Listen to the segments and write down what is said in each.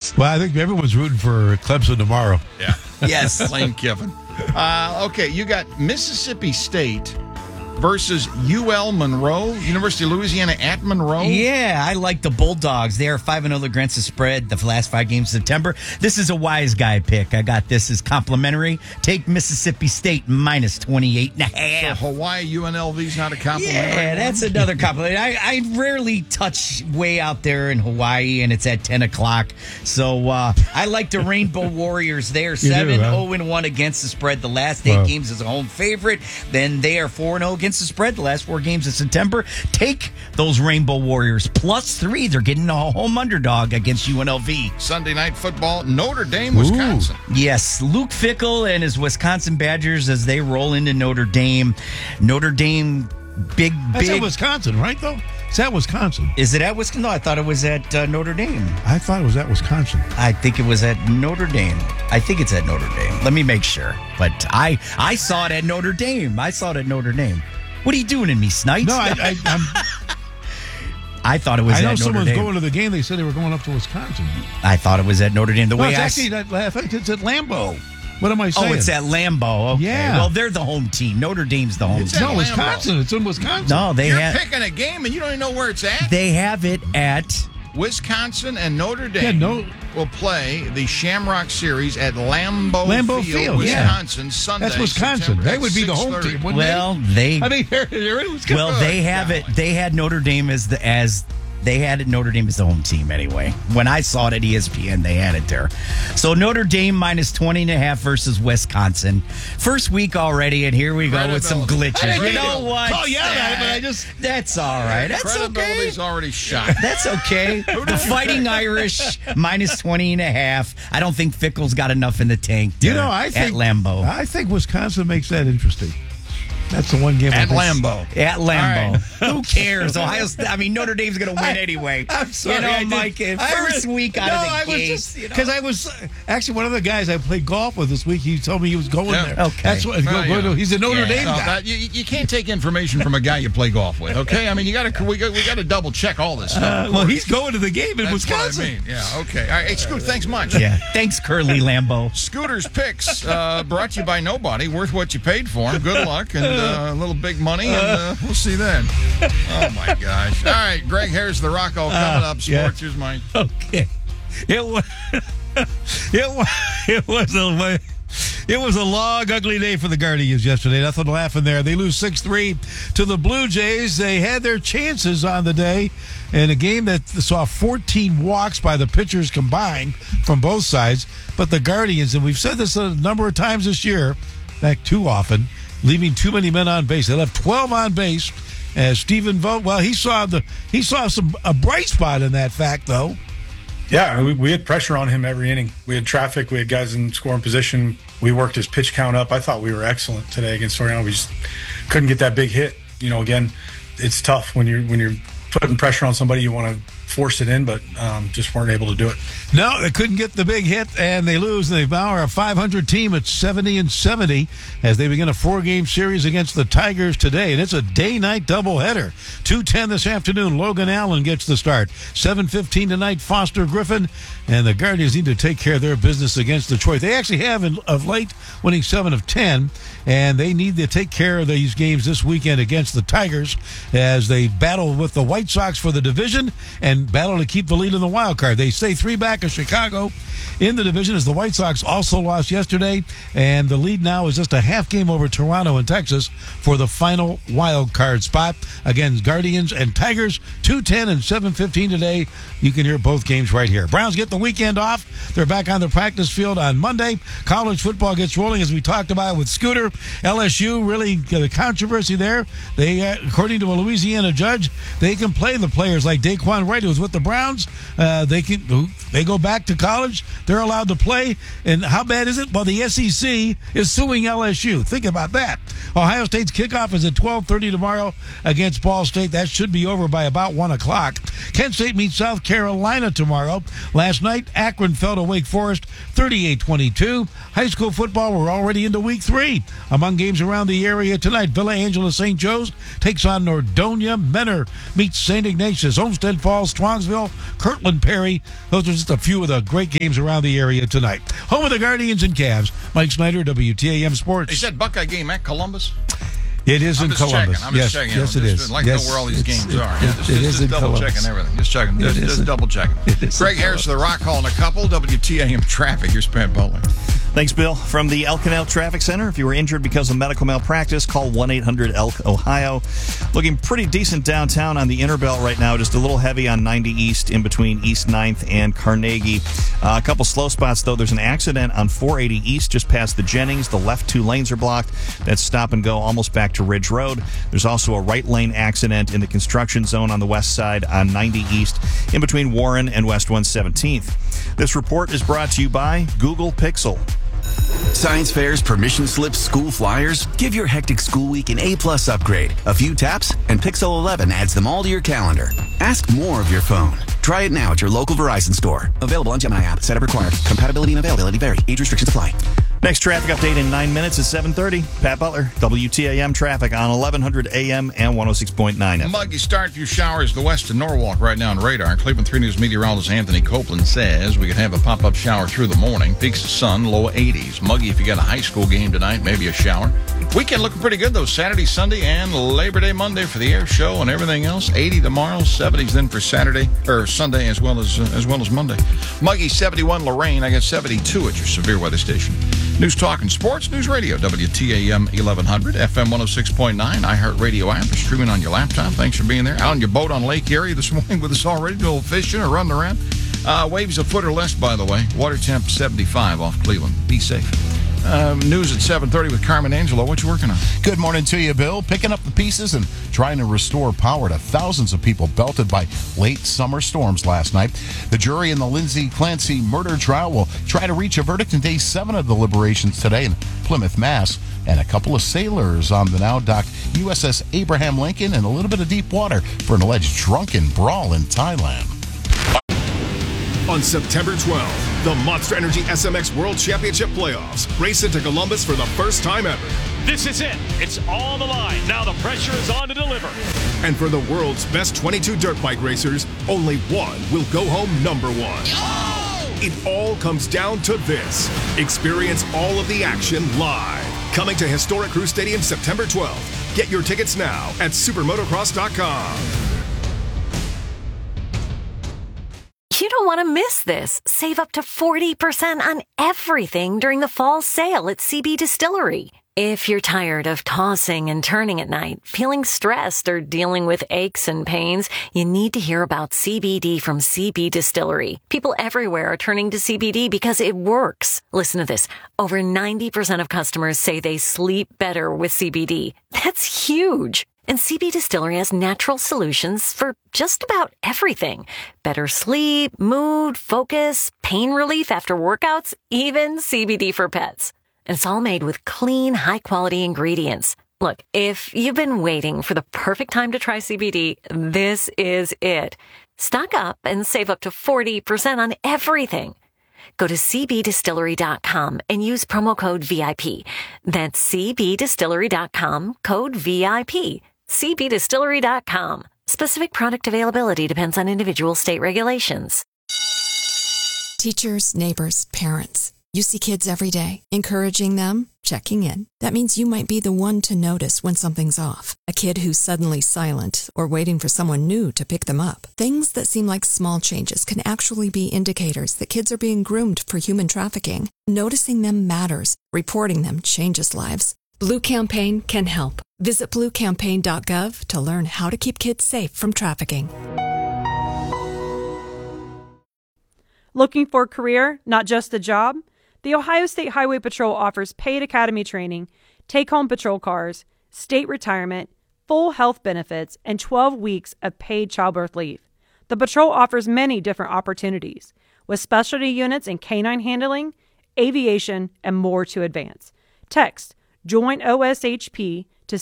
Well, I think everyone's rooting for Clemson tomorrow. Yeah. Yes. Lane Kiffin. Okay, you got Mississippi State versus UL Monroe, University of Louisiana at Monroe. Yeah, I like the Bulldogs. They are 5-0 against the spread the last 5 games of September. This is a wise guy pick. I got this as complimentary. Take Mississippi State minus 28.5. So Hawaii UNLV's not a complimentary. Yeah, that's another compliment. I rarely touch way out there in Hawaii, and it's at 10 o'clock. So I like the Rainbow Warriors. They are 7-0-1 against the spread the last 8 games as a home favorite. Then they are 4-0 against the spread the last 4 games of September. Take those Rainbow Warriors +3. They're getting a home underdog against UNLV. Sunday night football, Notre Dame, Wisconsin. Yes, Luke Fickell and his Wisconsin Badgers as they roll into Notre Dame. Notre Dame, big. That's at Wisconsin, right, though? It's at Wisconsin. Is it at Wisconsin? No, I thought it was at Notre Dame. I thought it was at Wisconsin. I think it was at Notre Dame. I think it's at Notre Dame. Let me make sure. But I saw it at Notre Dame. What are you doing in me, Snipes? No, I'm I thought it was at Notre Dame. I know someone's going to the game. They said they were going up to Wisconsin. I thought it was at Notre Dame. I think it's at Lambeau. What am I saying? Oh, it's at Lambeau. Okay. Yeah. Well, they're the home team. Notre Dame's the home team. No, Wisconsin. It's in Wisconsin. No, You're picking a game and you don't even know where it's at? They have it at Wisconsin and Notre Dame will play the Shamrock Series at Lambeau Field, Wisconsin, Sunday. That's Wisconsin. September. They would be the home team, wouldn't they? They're in Wisconsin. Well, they have it. They had Notre Dame as they had it Notre Dame as the home team anyway. When I saw it at ESPN, they had it there. So Notre Dame minus 20.5 versus Wisconsin. First week already, and here we go with some glitches. You know what? Oh, yeah, but that's all right. That's credibility's already shot. That's okay. The Fighting Irish minus 20.5. I don't think Fickle's got enough in the tank I think at Lambeau. I think Wisconsin makes that interesting. That's the one game at Lambeau. At Lambeau. Right. Who cares? Notre Dame's going to win anyway. I'm sorry, Mike. First week out of the gate. Because I was actually one of the guys I played golf with this week. He told me he was going there. Okay. That's what he's a Notre Dame guy. You can't take information from a guy you play golf with. Okay, I mean we got to double check all this stuff. Well, he's going to the game in Wisconsin. What I mean. Yeah. Okay. All right. Hey, Scooter, thanks much. Yeah. Thanks, Curly Lambeau. Scooter's picks brought to you by nobody. Worth what you paid for him. Good luck and. A little big money, and we'll see then. Oh, my gosh. All right, Greg Harris, the Rocco, coming up. Sports, here's mine. Okay. It was a long, ugly day for the Guardians yesterday. Nothing laughing there. They lose 6-3 to the Blue Jays. They had their chances on the day in a game that saw 14 walks by the pitchers combined from both sides. But the Guardians, and we've said this a number of times this year, back too often, leaving too many men on base. They left 12 on base. As Stephen Vogt, he saw a bright spot in that fact, though. Yeah, we had pressure on him every inning. We had traffic. We had guys in scoring position. We worked his pitch count up. I thought we were excellent today against Soriano. We just couldn't get that big hit. Again, it's tough when you're putting pressure on somebody. You want to force it in, but just weren't able to do it. No, they couldn't get the big hit, and they lose. They now are a 500 team at 70-70 as they begin a 4-game series against the Tigers today. And it's a day-night doubleheader. 2:10 this afternoon, Logan Allen gets the start. 7:15 tonight, Foster Griffin. And the Guardians need to take care of their business against Detroit. They actually have, of late, winning 7 of 10. And they need to take care of these games this weekend against the Tigers as they battle with the White Sox for the division and battle to keep the lead in the wild card. They stay 3 back of Chicago in the division as the White Sox also lost yesterday. And the lead now is just a half game over Toronto and Texas for the final wild card spot. Again, Guardians and Tigers, 2:10 and 7:15 today. You can hear both games right here. Browns get the weekend off. They're back on the practice field on Monday. College football gets rolling, as we talked about with Scooter. LSU, really, the controversy there. They, according to a Louisiana judge, they can play the players like Daquan Wright, who's with the Browns. They go back to college. They're allowed to play. And how bad is it? Well, the SEC is suing LSU. Think about that. Ohio State's kickoff is at 12:30 tomorrow against Ball State. That should be over by about 1 o'clock. Kent State meets South Carolina tomorrow. Last night, Akron fell to Wake Forest 38-22. High school football, we're already into week 3. Among games around the area tonight, Villa Angela St. Joe's takes on Nordonia. Menor meets St. Ignatius. Olmsted Falls Swansville, Kirtland Perry. Those are just a few of the great games around the area tonight. Home of the Guardians and Cavs. Mike Snyder, WTAM Sports. He said Buckeye game at Columbus. It is in Columbus. I'm just checking. Yes, it is. I'd like to know where all these games are. Just double checking everything. Just checking. Just double checking. Greg Harris of the Rock calling a couple. WTAM traffic. Here's Pat Butler. Thanks, Bill. From the Elk Canal Traffic Center, if you were injured because of medical malpractice, call 1-800-ELK, Ohio. Looking pretty decent downtown on the Interbelt right now, just a little heavy on 90 East in between East 9th and Carnegie. A couple slow spots, though. There's an accident on 480 East just past the Jennings. The left two lanes are blocked. That's stop and go almost back to Ridge Road. There's also a right lane accident in the construction zone on the west side on 90 East in between Warren and West 117th. This report is brought to you by Google Pixel. Science fairs, permission slips, school flyers. Give your hectic school week an A-plus upgrade. A few taps, and Pixel 11 adds them all to your calendar. Ask more of your phone. Try it now at your local Verizon store. Available on Gemini app. Setup required. Compatibility and availability vary. Age restrictions apply. Next traffic update in 9 minutes is 7:30. Pat Butler, WTAM traffic on 1100 AM and 106.9 FM. Muggy start, few showers the west of Norwalk right now on radar. Cleveland 3 News meteorologist Anthony Copeland says we could have a pop-up shower through the morning. Peaks of sun, low 80s. Muggy if you got a high school game tonight, maybe a shower. Weekend looking pretty good though. Saturday, Sunday, and Labor Day Monday for the air show and everything else. 80 tomorrow, 70s then for Saturday or Sunday as well as Monday. Muggy 71, Lorraine. I got 72 at your severe weather station. News Talk and Sports News Radio, WTAM 1100, FM 106.9, iHeartRadio app, streaming on your laptop. Thanks for being there. Out on your boat on Lake Erie this morning with us already, doing a little fishing or running around. Waves a foot or less, by the way. Water temp 75 off Cleveland. Be safe. News at 7:30 with Carmen Angelo. What you working on? Good morning to you, Bill. Picking up the pieces and trying to restore power to thousands of people belted by late summer storms last night. The jury in the Lindsay Clancy murder trial will try to reach a verdict in day 7 of deliberations today in Plymouth, Mass. And a couple of sailors on the now-docked USS Abraham Lincoln in a little bit of deep water for an alleged drunken brawl in Thailand. On September 12th, the Monster Energy SMX World Championship Playoffs race into Columbus for the first time ever. This is it. It's all on the line. Now the pressure is on to deliver. And for the world's best 22 dirt bike racers, only one will go home number one. Oh! It all comes down to this. Experience all of the action live. Coming to Historic Crew Stadium September 12th. Get your tickets now at supermotocross.com. You don't want to miss this. Save up to 40% on everything during the fall sale at CB Distillery. If you're tired of tossing and turning at night, feeling stressed, or dealing with aches and pains, you need to hear about CBD from CB Distillery. People everywhere are turning to CBD because it works. Listen to this. Over 90% of customers say they sleep better with CBD. That's huge. And CB Distillery has natural solutions for just about everything. Better sleep, mood, focus, pain relief after workouts, even CBD for pets. And it's all made with clean, high-quality ingredients. Look, if you've been waiting for the perfect time to try CBD, this is it. Stock up and save up to 40% on everything. Go to cbdistillery.com and use promo code VIP. That's cbdistillery.com, code VIP. cbdistillery.com. Specific product availability depends on individual state regulations. Teachers, neighbors, parents. You see kids every day. Encouraging them, checking in. That means you might be the one to notice when something's off. A kid who's suddenly silent or waiting for someone new to pick them up. Things that seem like small changes can actually be indicators that kids are being groomed for human trafficking. Noticing them matters. Reporting them changes lives. Blue Campaign can help. Visit bluecampaign.gov to learn how to keep kids safe from trafficking. Looking for a career, not just a job? The Ohio State Highway Patrol offers paid academy training, take-home patrol cars, state retirement, full health benefits, and 12 weeks of paid childbirth leave. The patrol offers many different opportunities, with specialty units in canine handling, aviation, and more to advance. Text Join OSHP to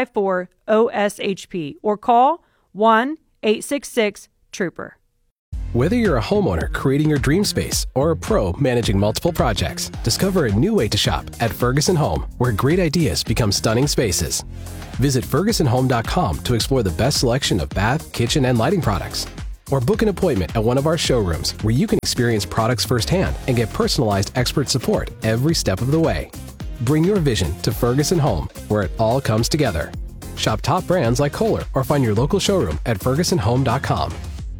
614-654-OSHP or call 1-866-TROOPER. Whether you're a homeowner creating your dream space or a pro managing multiple projects, discover a new way to shop at Ferguson Home, where great ideas become stunning spaces. Visit FergusonHome.com to explore the best selection of bath, kitchen, and lighting products. Or book an appointment at one of our showrooms where you can experience products firsthand and get personalized expert support every step of the way. Bring your vision to Ferguson Home, where it all comes together. Shop top brands like Kohler or find your local showroom at FergusonHome.com.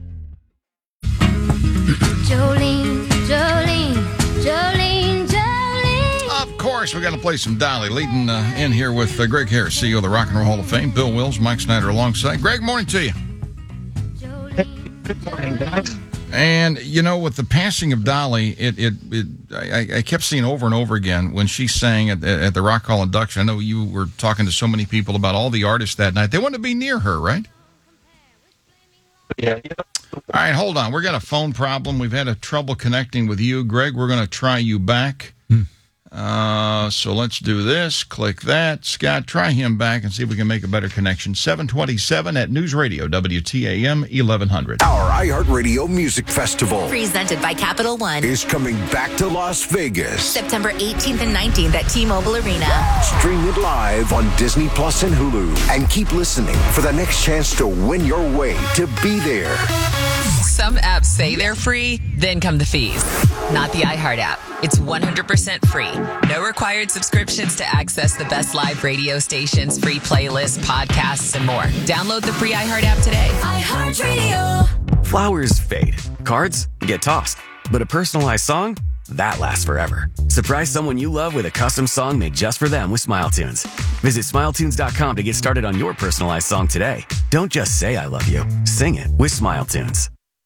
Jolene, Jolene, Jolene, Jolene. Of course, we got to play some Dolly. Leading in here with Greg Harris, CEO of the Rock and Roll Hall of Fame. Bill Wills, Mike Snyder alongside. Greg, morning to you. Good morning, guys. And, you know, with the passing of Dolly, I kept seeing over and over again when she sang at the Rock Hall induction. I know you were talking to so many people about all the artists that night. They wanted to be near her, right? Yeah. All right, hold on. We've got a phone problem. We've had a trouble connecting with you, Greg. We're going to try you back. So let's do this. Click that. Scott, try him back and see if we can make a better connection. 727 at News Radio, WTAM 1100. Our iHeartRadio Music Festival, presented by Capital One, is coming back to Las Vegas. September 18th and 19th at T-Mobile Arena. Stream it live on Disney Plus and Hulu. And keep listening for the next chance to win your way to be there. Some apps say they're free, then come the fees. Not the iHeart app. It's 100% free. No required subscriptions to access the best live radio stations, free playlists, podcasts, and more. Download the free iHeart app today. iHeartRadio. Flowers fade. Cards get tossed. But a personalized song? That lasts forever. Surprise someone you love with a custom song made just for them with SmileTunes. Visit SmileTunes.com to get started on your personalized song today. Don't just say I love you. Sing it with SmileTunes.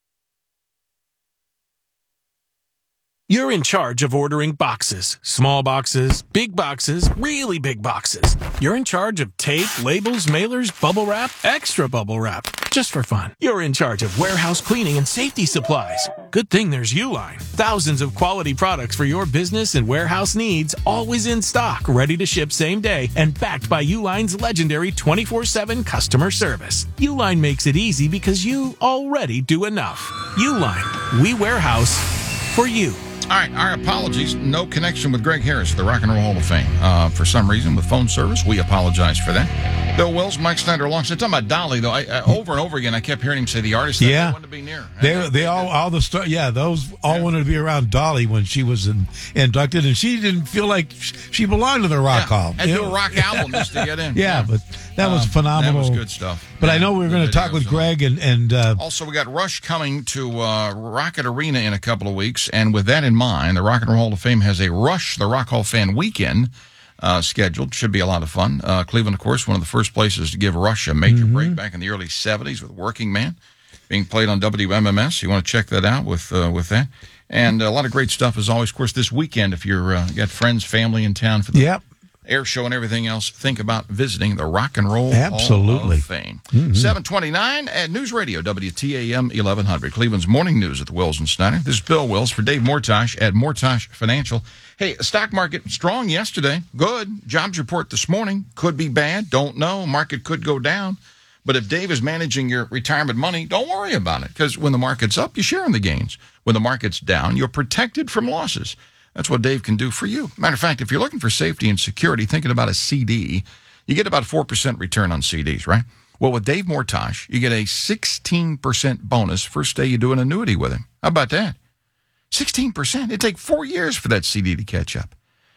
You're in charge of ordering boxes. Small boxes, big boxes, really big boxes. You're in charge of tape, labels, mailers, bubble wrap, extra bubble wrap. Just for fun. You're in charge of warehouse cleaning and safety supplies. Good thing there's Uline. Thousands of quality products for your business and warehouse needs, always in stock, ready to ship same day, and backed by Uline's legendary 24/7 customer service. Uline makes it easy because you already do enough. Uline. We warehouse for you. All right, our apologies. No connection with Greg Harris, the Rock and Roll Hall of Fame. For some reason, with phone service, we apologize for that. Bill Wills, Mike Snyder alongside. Talking about Dolly, though, over and over again, I kept hearing him say the artists that they wanted to be near. Those all wanted to be around Dolly when she was inducted, and she didn't feel like she belonged to the Rock Hall. And do a rock album just to get in. But that was phenomenal. That was good stuff. But I know we were going to talk with Greg, and also we got Rush coming to Rocket Arena in a couple of weeks, and with that in mind, the Rock and Roll Hall of Fame has a Rush, the Rock Hall Fan Weekend scheduled. Should be a lot of fun. Cleveland, of course, one of the first places to give Rush a major break back in the early 70s with Working Man being played on WMMS. You want to check that out with that. And a lot of great stuff as always. Of course, this weekend, if you're got friends, family in town for the air show and everything else, think about visiting the Rock and Roll Hall of Fame. 729 at News Radio, WTAM 1100. Cleveland's morning news at the Wills and Snyder. This is Bill Wills for Dave Mortosh at Mortosh Financial. Hey, stock market strong yesterday. Good. Jobs report this morning. Could be bad. Don't know. Market could go down. But if Dave is managing your retirement money, don't worry about it. Because when the market's up, you share in the gains. When the market's down, you're protected from losses. That's what Dave can do for you. Matter of fact, if you're looking for safety and security, thinking about a CD, you get about 4% return on CDs, right? Well, with Dave Mortosh, you get a 16% bonus first day you do an annuity with him. How about that? 16%. It'd take 4 years for that CD to catch up.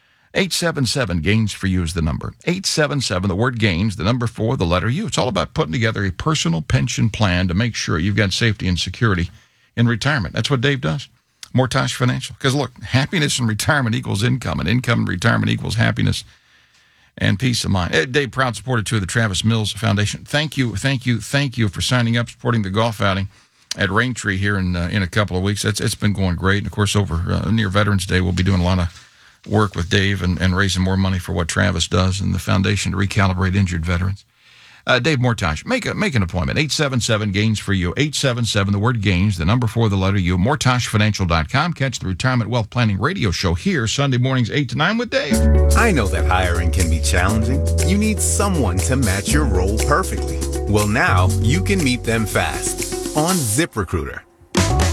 877 Gains for You is the number. 877, the word gains, the number 4, the letter U. It's all about putting together a personal pension plan to make sure you've got safety and security in retirement. That's what Dave does. Mortosh Financial. Because, look, happiness in retirement equals income, and income in retirement equals happiness and peace of mind. Dave, proud supporter, too, of the Travis Mills Foundation. Thank you for signing up, supporting the golf outing at Raintree here in a couple of weeks. It's been going great. And, of course, over near Veterans Day, we'll be doing a lot of work with Dave and raising more money for what Travis does and the foundation to recalibrate injured veterans. Dave Mortosh, make an appointment. 877 Gains for You. 877, the word gains, the number 4, the letter U. MortoshFinancial.com. Catch the Retirement Wealth Planning radio show here Sunday mornings 8 to 9 with Dave. I know that hiring can be challenging. You need someone to match your role perfectly. Well, now you can meet them fast on ZipRecruiter.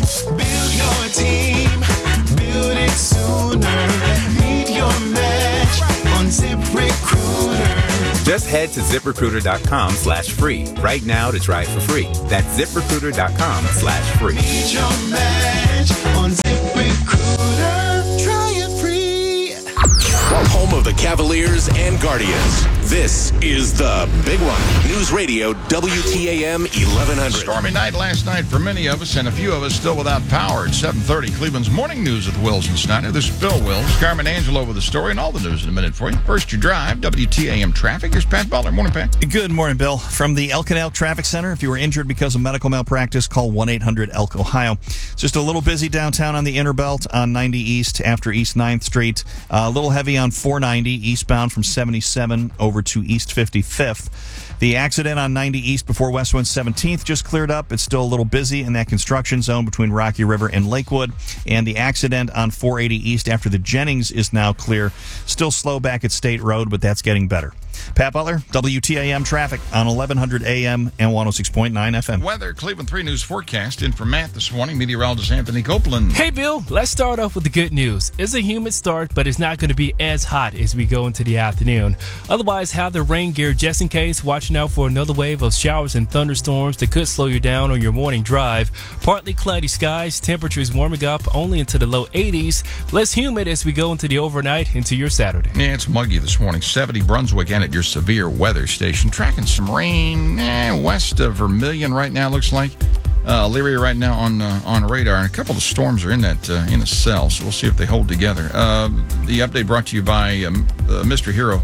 Build your team, build it sooner. Meet your match on ZipRecruiter. Just head to ZipRecruiter.com/free right now to try it for free. That's ZipRecruiter.com/free. Meet your match on ZipRecruiter. Try it free. Home of the Cavaliers and Guardians. This is the big one. News Radio WTAM 1100. Stormy night last night for many of us, and a few of us still without power. At 7:30, Cleveland's morning news with Wills and Snyder. This is Bill Wills, Carmen Angelo with the story, and all the news in a minute for you. First, your drive, WTAM traffic. Here's Pat Butler. Morning, Pat. Good morning, Bill. From the El Canal Traffic Center, if you were injured because of medical malpractice, call 1-800-ELK-OHIO. It's just a little busy downtown on the Inner Belt on 90 East after East 9th Street. A little heavy on 490 eastbound from 77 over to East 55th. The accident on 90 East before Westwind 17th just cleared up. It's still a little busy in that construction zone between Rocky River and Lakewood. And the accident on 480 East after the Jennings is now clear. Still slow back at State Road, but that's getting better. Pat Butler, WTAM traffic on 1100 AM and 106.9 FM. Weather, Cleveland 3 News forecast. In for Matt this morning, meteorologist Anthony Copeland. Hey, Bill. Let's start off with the good news. It's a humid start, but it's not going to be as hot as we go into the afternoon. Otherwise, have the rain gear just in case. Watching out for another wave of showers and thunderstorms that could slow you down on your morning drive. Partly cloudy skies. Temperatures warming up only into the low 80s. Less humid as we go into the overnight into your Saturday. Yeah, it's muggy this morning. 70 Brunswick and at your severe weather station. Tracking some rain west of Vermilion right now, looks like. Leary right now on radar. And a couple of storms are in that in a cell, so we'll see if they hold together. The update brought to you by Mr. Hero,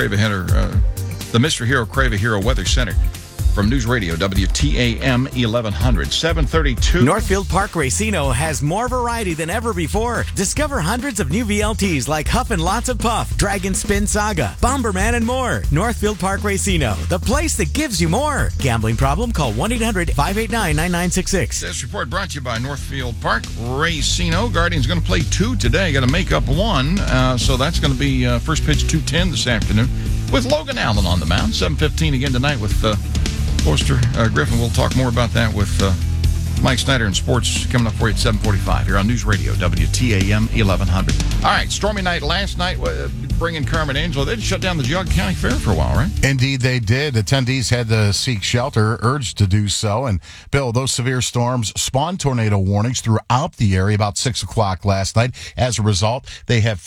the Mr. Hero Crave a Hero Weather Center. From News Radio, WTAM 1100, 732. Northfield Park Racino has more variety than ever before. Discover hundreds of new VLTs like Huff and Lots of Puff, Dragon Spin Saga, Bomberman, and more. Northfield Park Racino, the place that gives you more. Gambling problem? Call 1-800-589-9966. This report brought to you by Northfield Park Racino. Guardians going to play 2 today. Got to make up 1. So that's going to be first pitch 2:10 this afternoon with Logan Allen on the mound. 7:15 again tonight with Forster Griffin. We'll talk more about that with Mike Snyder and sports coming up for you at 7:45 here on News Radio WTAM 1100. All right, stormy night last night, bringing Carmen Angelo. They shut down the Geauga County Fair for a while, right? Indeed, they did. Attendees had to seek shelter, urged to do so. And, Bill, those severe storms spawned tornado warnings throughout the area about 6 o'clock last night. As a result, they have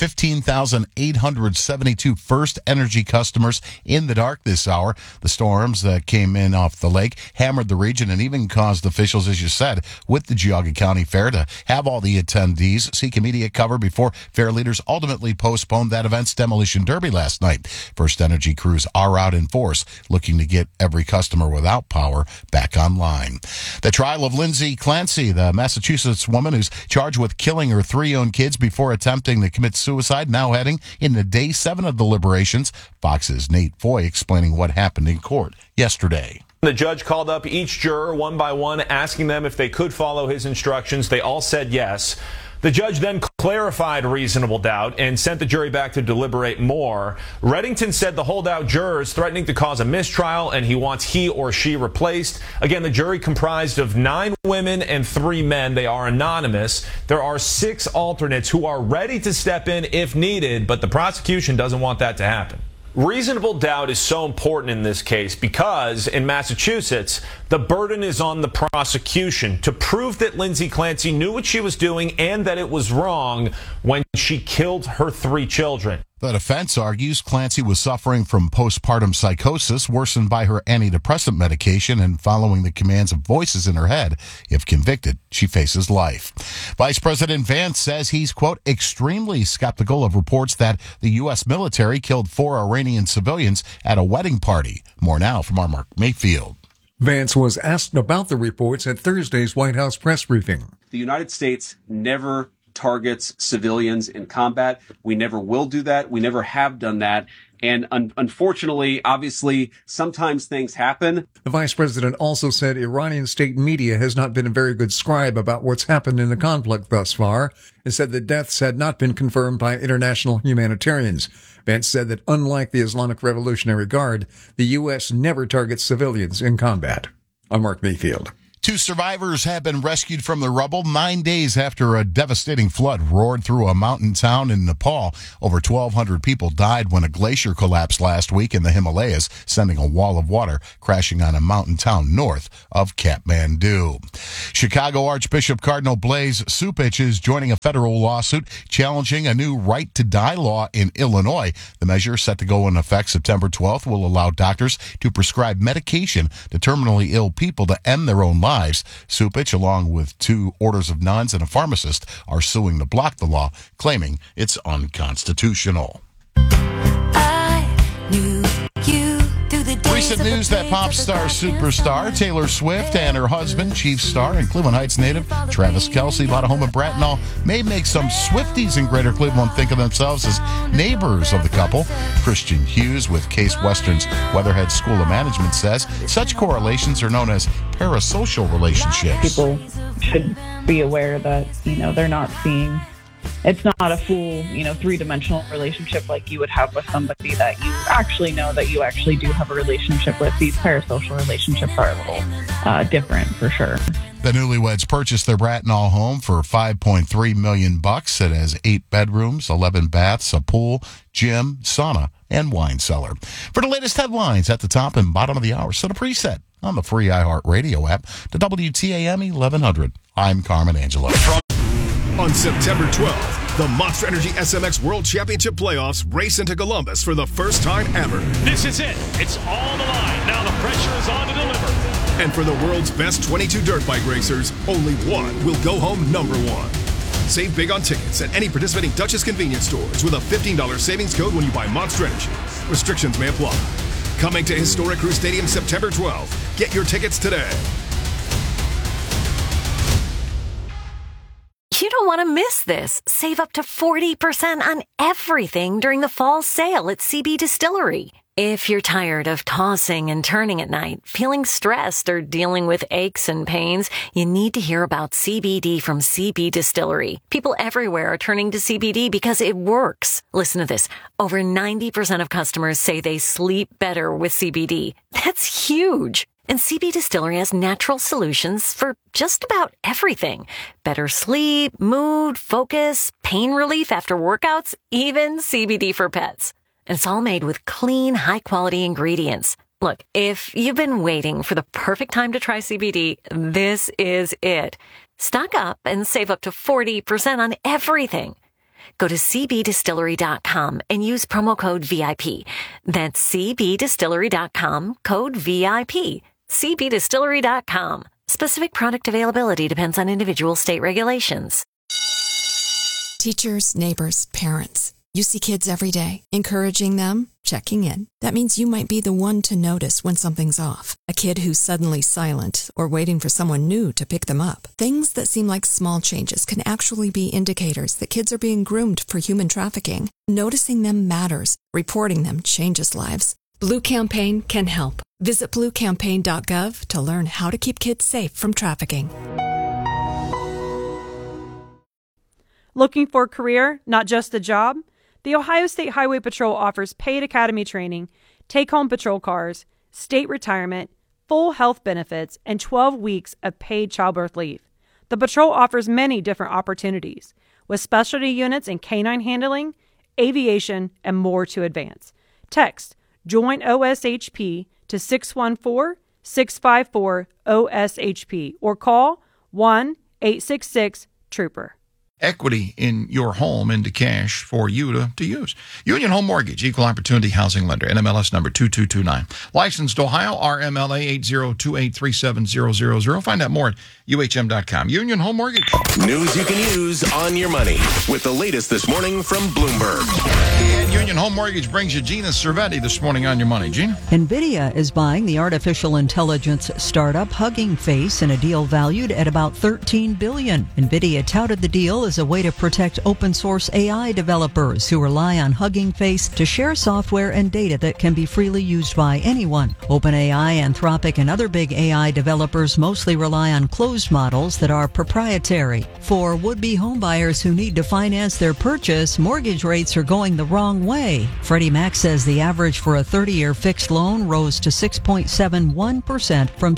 15,872 First Energy customers in the dark this hour. The storms that came in off the lake hammered the region and even caused officials, as you said, with the Geauga County Fair to have all the attendees seek immediate cover before fair leaders ultimately postponed that event's demolition derby last night. First Energy crews are out in force looking to get every customer without power back online. The trial of Lindsay Clancy, the Massachusetts woman who's charged with killing her 3 young kids before attempting to commit suicide, now heading into day 7 of deliberations. Fox's Nate Foy explaining what happened in court yesterday. The judge called up each juror one by one, asking them if they could follow his instructions. They all said yes. The judge then clarified reasonable doubt and sent the jury back to deliberate more. Reddington said the holdout juror is threatening to cause a mistrial and he wants he or she replaced. Again, the jury comprised of 9 women and 3 men. They are anonymous. There are 6 alternates who are ready to step in if needed, but the prosecution doesn't want that to happen. Reasonable doubt is so important in this case because in Massachusetts, the burden is on the prosecution to prove that Lindsay Clancy knew what she was doing and that it was wrong when she killed her 3 children. The defense argues Clancy was suffering from postpartum psychosis worsened by her antidepressant medication and following the commands of voices in her head. If convicted, she faces life. Vice President Vance says he's, quote, extremely skeptical of reports that the U.S. military killed 4 Iranian civilians at a wedding party. More now from our Mark Mayfield. Vance was asked about the reports at Thursday's White House press briefing. The United States never targets civilians in combat. We never will do that. We never have done that. And unfortunately, obviously, sometimes things happen. The vice president also said Iranian state media has not been a very good scribe about what's happened in the conflict thus far, and said the deaths had not been confirmed by international humanitarians. Vance said that unlike the Islamic Revolutionary Guard, the U.S. never targets civilians in combat. I'm Mark Mayfield. 2 survivors have been rescued from the rubble 9 days after a devastating flood roared through a mountain town in Nepal. Over 1,200 people died when a glacier collapsed last week in the Himalayas, sending a wall of water crashing on a mountain town north of Kathmandu. Chicago Archbishop Cardinal Blaise Cupich is joining a federal lawsuit challenging a new right-to-die law in Illinois. The measure, set to go into effect September 12th, will allow doctors to prescribe medication to terminally ill people to end their own lives. Cupich, along with 2 orders of nuns and a pharmacist, are suing to block the law, claiming it's unconstitutional. Recent news that pop star superstar Taylor Swift and her husband, Chief Star and Cleveland Heights native Travis Kelce, bought a home in Bracknell, may make some Swifties in Greater Cleveland think of themselves as neighbors of the couple. Christian Hughes with Case Western's Weatherhead School of Management says such correlations are known as parasocial relationships. People should be aware that, they're not seeing, it's not a full, 3-dimensional relationship like you would have with somebody that you actually know that you actually do have a relationship with. These parasocial relationships are a little different for sure. The newlyweds purchased their Bracknell home for $5.3 million. It has 8 bedrooms, 11 baths, a pool, gym, sauna, and wine cellar. For the latest headlines at the top and bottom of the hour, set a preset on the free iHeartRadio app to WTAM 1100. I'm Carmen Angelo. On September 12th, the Monster Energy SMX World Championship Playoffs race into Columbus for the first time ever. This is it. It's all the line. Now the pressure is on to deliver. And for the world's best 22 dirt bike racers, only one will go home number 1. Save big on tickets at any participating Duchess convenience stores with a $15 savings code when you buy Monster Energy. Restrictions may apply. Coming to Historic Crew Stadium September 12th. Get your tickets today. You don't want to miss this. Save up to 40% on everything during the fall sale at CB Distillery. If you're tired of tossing and turning at night, feeling stressed, or dealing with aches and pains, you need to hear about CBD from CB Distillery. People everywhere are turning to CBD because it works. Listen to this. Over 90% of customers say they sleep better with CBD. That's huge. And CB Distillery has natural solutions for just about everything. Better sleep, mood, focus, pain relief after workouts, even CBD for pets. And it's all made with clean, high-quality ingredients. Look, if you've been waiting for the perfect time to try CBD, this is it. Stock up and save up to 40% on everything. Go to cbdistillery.com and use promo code VIP. That's cbdistillery.com, code VIP. cbdistillery.com. Specific product availability depends on individual state regulations. Teachers, neighbors, parents. You see kids every day, encouraging them, checking in. That means you might be the one to notice when something's off. A kid who's suddenly silent or waiting for someone new to pick them up. Things that seem like small changes can actually be indicators that kids are being groomed for human trafficking. Noticing them matters. Reporting them changes lives. Blue Campaign can help. Visit bluecampaign.gov to learn how to keep kids safe from trafficking. Looking for a career, not just a job? The Ohio State Highway Patrol offers paid academy training, take-home patrol cars, state retirement, full health benefits, and 12 weeks of paid childbirth leave. The patrol offers many different opportunities, with specialty units in canine handling, aviation, and more to advance. Text Join OSHP to 614-654-OSHP or call 1-866-TROOPER. Equity in your home into cash for you to use. Union Home Mortgage, Equal Opportunity Housing Lender, NMLS number 2229. Licensed Ohio, RMLA 802837000. Find out more at UHM.com. Union Home Mortgage. News you can use on your money with the latest this morning from Bloomberg. And Union Home Mortgage brings you Gina Cervetti this morning on your money. Gina? NVIDIA is buying the artificial intelligence startup Hugging Face in a deal valued at about $13 billion. NVIDIA touted the deal is a way to protect open source AI developers who rely on Hugging Face to share software and data that can be freely used by anyone. OpenAI, Anthropic, and other big AI developers mostly rely on closed models that are proprietary. For would-be homebuyers who need to finance their purchase, mortgage rates are going the wrong way. Freddie Mac says the average for a 30-year fixed loan rose to 6.71% from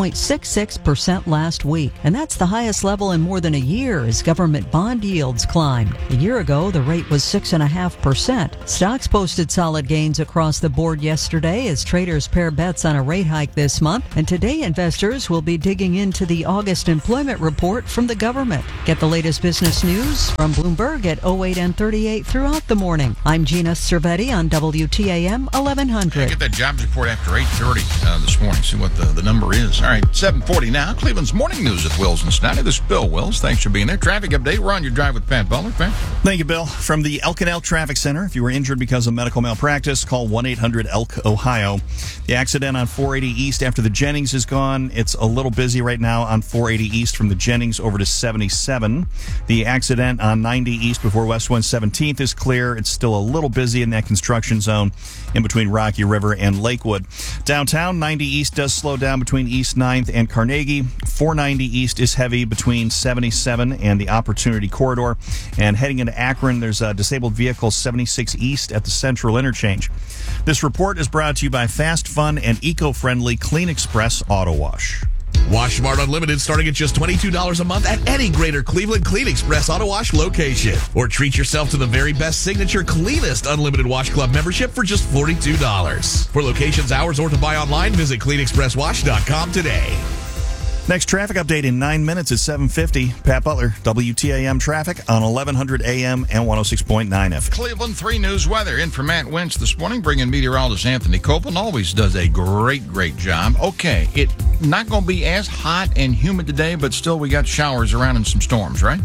6.66% last week. And that's the highest level in more than a year as government bond yields climbed. A year ago, the rate was 6.5%. Stocks posted solid gains across the board yesterday as traders pair bets on a rate hike this month. And today, investors will be digging into the August employment report from the government. Get the latest business news from Bloomberg at 08 and 38 throughout the morning. I'm Gina Cervetti on WTAM 1100. Get that jobs report after 8:30 this morning. See what the number is. All right, 7:40 now. Cleveland's morning news with Wills and Snyder. This is Bill Wills. Thanks for being there. Traffic update. We're on your drive with Pat Butler. Pat. Thank you, Bill. From the Elk and Elk Traffic Center, if you were injured because of medical malpractice, call 1-800-ELK, Ohio. The accident on 480 East after the Jennings is gone. It's a little busy right now on 480 East from the Jennings over to 77. The accident on 90 East before West 117th is clear. It's still a little busy in that construction zone in between Rocky River and Lakewood. Downtown, 90 East does slow down between East 9th and Carnegie. 490 East is heavy between 77 and the Opportunity Corridor. And heading into Akron, there's a disabled vehicle 76 East at the Central Interchange. This report is brought to you by Fast, Fun, and Eco-Friendly Clean Express Auto Wash. Wash Smart Unlimited starting at just $22 a month at any Greater Cleveland Clean Express Auto Wash location. Or treat yourself to the very best signature, cleanest Unlimited Wash Club membership for just $42. For locations, hours, or to buy online, visit cleanexpresswash.com today. Next traffic update in 9 minutes at 7:50. Pat Butler, WTAM traffic on 1100 AM and 106.9 FM. Cleveland 3 News weather in for Matt Wentz this morning, bringing meteorologist Anthony Copeland. Always does a great job. Okay, it's not going to be as hot and humid today, but still we got showers around and some storms, right?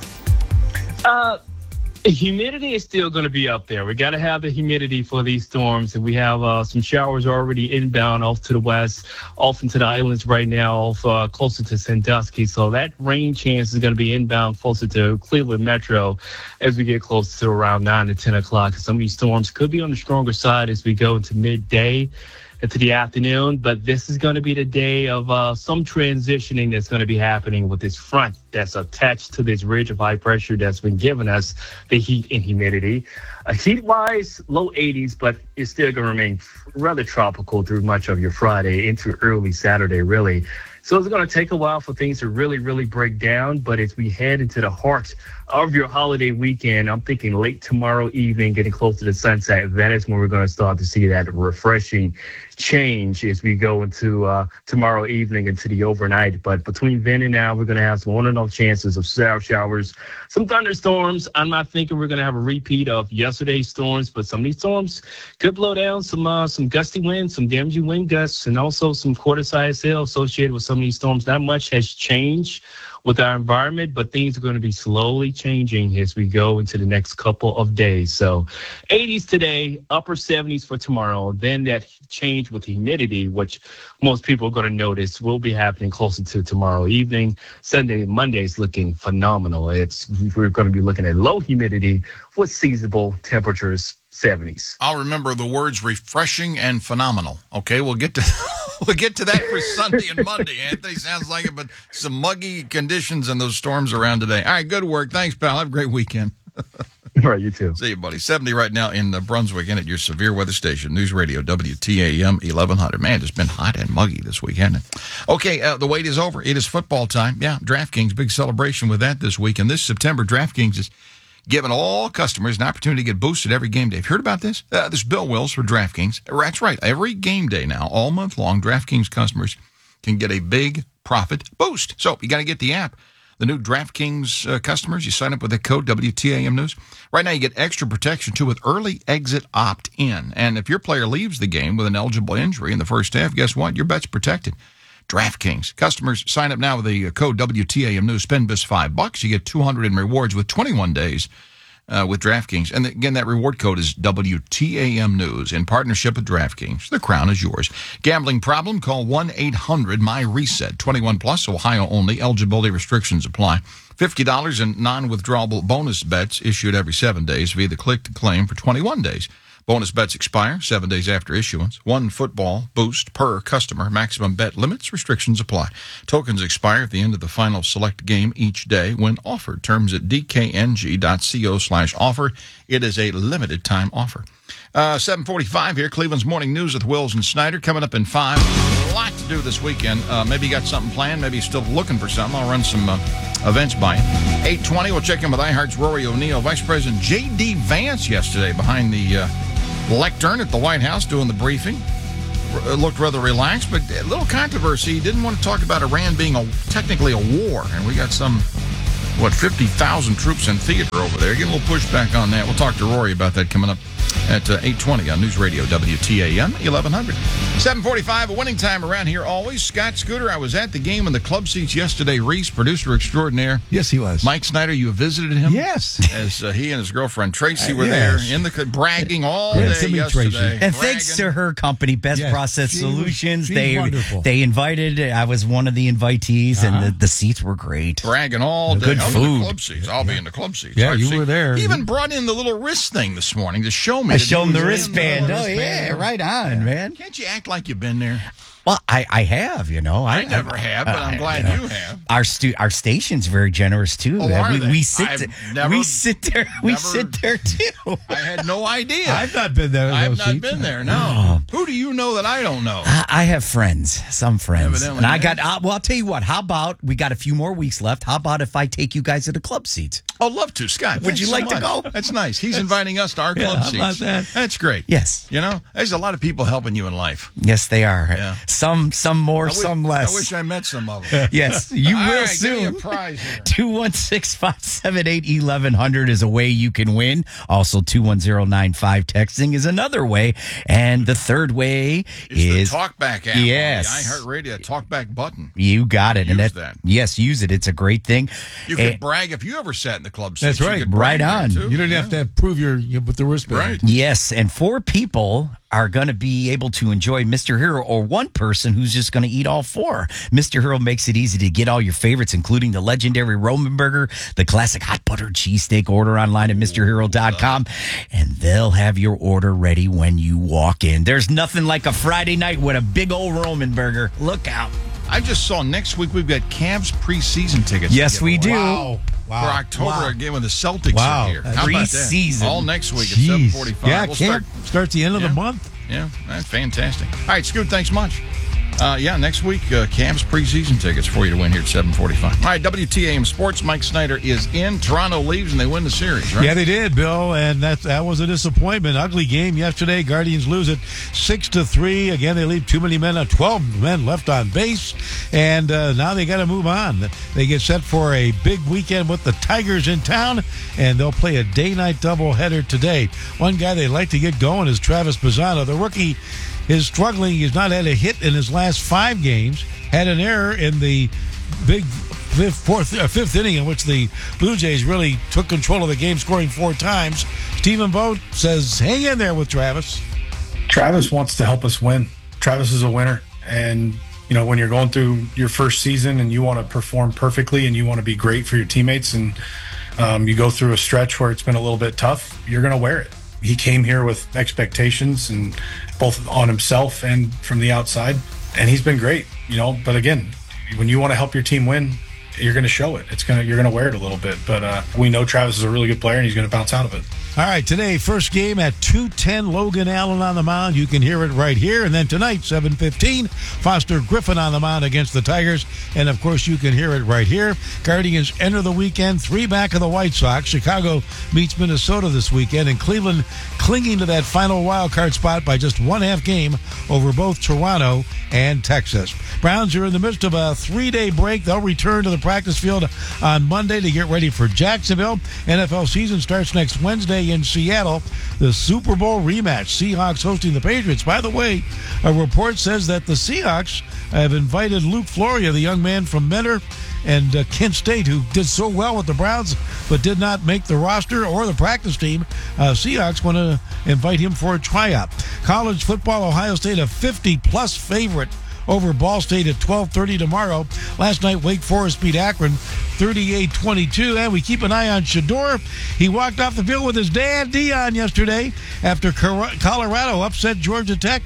Humidity is still going to be up there. We got to have the humidity for these storms. And we have some showers already inbound off to the west, off into the islands right now, off closer to Sandusky. So that rain chance is going to be inbound closer to Cleveland Metro as we get closer to around 9 to 10 o'clock. Some of these storms could be on the stronger side as we go into midday into the afternoon, but this is going to be the day of some transitioning that's going to be happening with this front that's attached to this ridge of high pressure that's been giving us the heat and humidity. Heat-wise, low 80s, but it's still going to remain rather tropical through much of your Friday into early Saturday, really. So it's going to take a while for things to really break down, but as we head into the heart of your holiday weekend, I'm thinking late tomorrow evening, getting close to the sunset, that is when we're going to start to see that refreshing change as we go into tomorrow evening into the overnight. But between then and now, we're going to have some on-and-off chances of showers, some thunderstorms. I'm not thinking we're going to have a repeat of yesterday's storms, but some of these storms could blow down some gusty winds, some damaging wind gusts, and also some quarter-size hail associated with some of these storms. Not much has changed with our environment, but things are going to be slowly changing as we go into the next couple of days. So 80s today, upper 70s for tomorrow. Then that change with humidity, which most people are going to notice, will be happening closer to tomorrow evening. Sunday and Monday is looking phenomenal. We're going to be looking at low humidity with seasonable temperatures, 70s. I'll remember the words refreshing and phenomenal. Okay, we'll get to that for Sunday and Monday. Anthony, sounds like it, but some muggy conditions and those storms around today. All right, good work. Thanks, pal. Have a great weekend. All right, you too. See you, buddy. 70 right now in Brunswick and at your severe weather station, News Radio WTAM 1100. Man, it's been hot and muggy this week, hasn't it? Okay, the wait is over. It is football time. Yeah, DraftKings, big celebration with that this week. And this September, DraftKings is giving all customers an opportunity to get boosted every game day. Have you heard about this? This is Bill Wills for DraftKings. That's right. Every game day now, all month long, DraftKings customers can get a big profit boost. So you got to get the app. The new DraftKings customers, you sign up with the code WTAM News. Right now, you get extra protection, too, with early exit opt-in. And if your player leaves the game with an eligible injury in the first half, guess what? Your bet's protected. DraftKings. Customers sign up now with the code WTAM News. Spend just $5. You get $200 in rewards with 21 days with DraftKings. And again, that reward code is WTAM News in partnership with DraftKings. The crown is yours. Gambling problem? Call 1-800-MY-RESET. 21 plus, Ohio only. Eligibility restrictions apply. $50 in non-withdrawable bonus bets issued every 7 days via the click to claim for 21 days. Bonus bets expire 7 days after issuance. 1 football boost per customer. Maximum bet limits. Restrictions apply. Tokens expire at the end of the final select game each day when offered. Terms at dkng.co/offer. It is a limited time offer. 7:45 here. Cleveland's Morning News with Wills and Snyder coming up in 5. A lot to do this weekend. Maybe you got something planned. Maybe you're still looking for something. I'll run some events by you. 8:20. We'll check in with iHeart's Rory O'Neill. Vice President J.D. Vance yesterday behind the lectern at the White House doing the briefing. Looked rather relaxed, but a little controversy. He didn't want to talk about Iran being technically a war, and we got some 50,000 troops in theater over there. Getting a little pushback on that. We'll talk to Rory about that coming up at 8:20 on News Radio WTAM 1100. 7:45, a winning time around here always. Scott Scooter, I was at the game in the club seats yesterday. Reese, producer extraordinaire. Yes, he was. Mike Snyder, you visited him? Yes. As he and his girlfriend Tracy were there in the bragging all day yesterday. Tracy. And thanks to her company, Best Process Solutions. They invited, I was one of the invitees, and the seats were great. Bragging all day. Good food. The club seats. I'll be in the club seats. Yeah, you were there. He even brought in the little wrist thing this morning to show me. I showed him the wristband. Oh, yeah, right on, man. Can't you act like you've been there? Well, I have, you know. I never have, but I'm glad you have. Our station's very generous too. Oh, are they? We sit there too. I had no idea. I've not been there. I've not been there. No. Who do you know that I don't know? I have friends, some friends, Evidently, and I got. Well, I'll tell you what. How about we got a few more weeks left? How about if I take you guys to the club seats? I'd love to, Scott. Would you like to go? That's nice. He's inviting us to our club seats. How about that? That's great. Yes. You know, there's a lot of people helping you in life. Yes, they are. Yeah. Some more, some less. I wish I met some of them. Yes, you will right, soon. Give me a prize here. 216-578-1100 is a way you can win. Also, 21095 texting is another way. And the third way is the TalkBack app. Yes. On the iHeartRadio TalkBack button. You got it. Use that. Yes, use it. It's a great thing. You can brag if you ever sat in the club seats. That's right. You could brag Right on. there, too. You don't have to prove you with the wristband. Right. Yes, and 4 people are going to be able to enjoy Mr. Hero, or 1 person who's just going to eat all 4. Mr. Hero makes it easy to get all your favorites, including the legendary Roman burger, the classic hot butter cheesesteak. Order online at MrHero.com, and they'll have your order ready when you walk in. There's nothing like a Friday night with a big old Roman burger. Look out. I just saw next week we've got Cavs preseason tickets. Yes, we do. Wow. For October, a game when the Celtics are here. How about that? Preseason. All next week at 7:45. Yeah, We'll camp starts the end of the month. Yeah, that's fantastic. All right, Scoot, thanks much. Next week, Cavs preseason tickets for you to win here at 7:45. All right, WTAM Sports. Mike Snyder is in. Toronto leaves, and they win the series, right? Yeah, they did, Bill, and that was a disappointment. Ugly game yesterday. Guardians lose it 6-3. Again, they leave too many men, 12 men left on base, and now they got to move on. They get set for a big weekend with the Tigers in town, and they'll play a day-night doubleheader today. One guy they'd like to get going is Travis Bazzano. The rookie is struggling. He's not had a hit in his last 5 games. Had an error in the big fifth inning in which the Blue Jays really took control of the game, scoring 4 times. Stephen Vogt says, hang in there with Travis. Travis wants to help us win. Travis is a winner. And, you know, when you're going through your first season and you want to perform perfectly and you want to be great for your teammates, and you go through a stretch where it's been a little bit tough, you're going to wear it. He came here with expectations, and both on himself and from the outside, and he's been great, you know. But again, when you want to help your team win, you're going to show it. You're going to wear it a little bit. But we know Travis is a really good player, and he's going to bounce out of it. All right, today, first game at 2:10, Logan Allen on the mound. You can hear it right here. And then tonight, 7:15, Foster Griffin on the mound against the Tigers. And, of course, you can hear it right here. Guardians enter the weekend 3 back of the White Sox. Chicago meets Minnesota this weekend. And Cleveland clinging to that final wild card spot by just 1/2 game over both Toronto and Texas. Browns are in the midst of a 3-day break. They'll return to the practice field on Monday to get ready for Jacksonville. NFL season starts next Wednesday in Seattle. The Super Bowl rematch. Seahawks hosting the Patriots. By the way, a report says that the Seahawks have invited Luke Floria, the young man from Mentor, and Kent State, who did so well with the Browns but did not make the roster or the practice team. Seahawks want to invite him for a tryout. College football, Ohio State a 50-plus favorite over Ball State at 12:30 tomorrow. Last night, Wake Forest beat Akron 38-22, and we keep an eye on Shedeur. He walked off the field with his dad, Dion, yesterday after Colorado upset Georgia Tech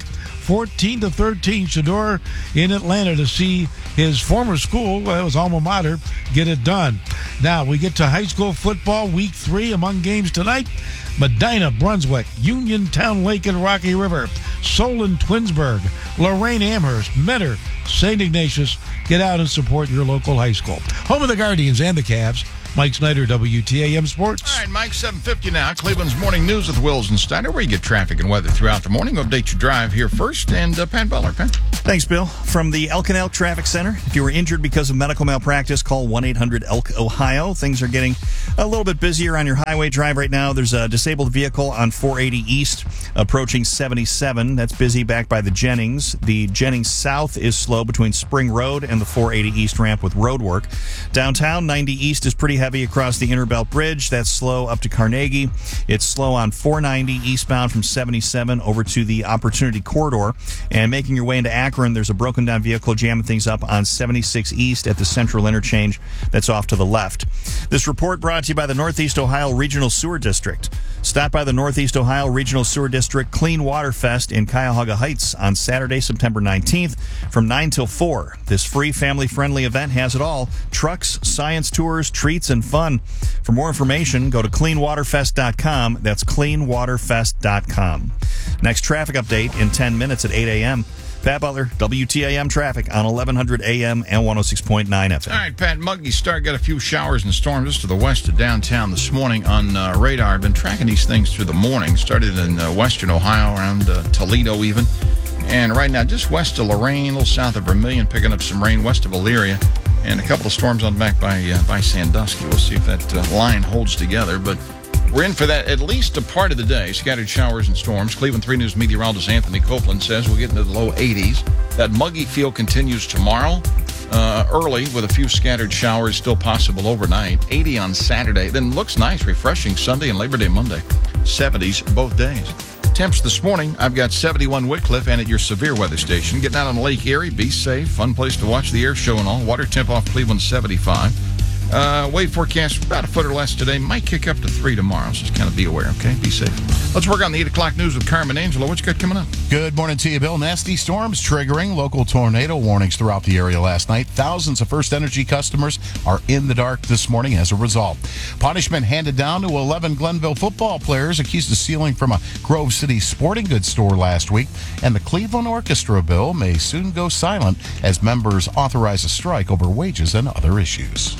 14-13. Shedeur in Atlanta to see his former school, his alma mater, get it done. Now we get to high school football, week 3. Among games tonight, Medina, Brunswick, Uniontown Lake and Rocky River, Solon, Twinsburg, Lorraine, Amherst, Mentor, St. Ignatius. Get out and support your local high school. Home of the Guardians and the Cavs. Mike Snyder, WTAM Sports. All right, Mike, 7:50 now. Cleveland's Morning News with Wills and Steiner, where you get traffic and weather throughout the morning. Update your drive here first. And Pat Butler. Pat. Thanks, Bill. From the Elk and Elk Traffic Center, if you were injured because of medical malpractice, call 1-800-ELK-OHIO. Things are getting a little bit busier on your highway drive right now. There's a disabled vehicle on 480 East approaching 77. That's busy back by the Jennings. The Jennings South is slow between Spring Road and the 480 East ramp with road work. Downtown, 90 East is pretty heavy across the Interbelt Bridge. That's slow up to Carnegie. It's slow on 490 eastbound from 77 over to the Opportunity Corridor. And making your way into Akron, there's a broken down vehicle jamming things up on 76 East at the Central Interchange. That's off to the left. This report brought to you by the Northeast Ohio Regional Sewer District. Stop by the Northeast Ohio Regional Sewer District Clean Water Fest in Cuyahoga Heights on Saturday, September 19th from 9 till 4. This free family-friendly event has it all: trucks, science tours, treats, and fun. For more information, go to cleanwaterfest.com. That's cleanwaterfest.com. Next traffic update in 10 minutes at 8 a.m. Pat Butler, WTAM traffic on 1100 AM and 106.9 FM. All right, Pat, muggy start. Got a few showers and storms just to the west of downtown this morning on radar. I've been tracking these things through the morning. Started in western Ohio, around Toledo even. And right now, just west of Lorain, a little south of Vermilion, picking up some rain west of Elyria. And a couple of storms on back by Sandusky. We'll see if that line holds together. But we're in for that at least a part of the day. Scattered showers and storms. Cleveland 3 News meteorologist Anthony Copeland says we'll get into the low 80s. That muggy feel continues tomorrow early with a few scattered showers still possible overnight. 80 on Saturday. Then looks nice, refreshing Sunday and Labor Day Monday. 70s both days. Temps this morning, I've got 71 Whitcliffe and at your severe weather station. Getting out on Lake Erie, be safe. Fun place to watch the air show and all. Water temp off Cleveland 75. Wave forecast about a foot or less today. Might kick up to 3 tomorrow, so just kind of be aware, okay? Be safe. Let's work on the 8 o'clock news with Carmen Angelo. What you got coming up? Good morning to you, Bill. Nasty storms triggering local tornado warnings throughout the area last night. Thousands of First Energy customers are in the dark this morning as a result. Punishment handed down to 11 Glenville football players accused of stealing from a Grove City sporting goods store last week. And the Cleveland Orchestra bill may soon go silent as members authorize a strike over wages and other issues.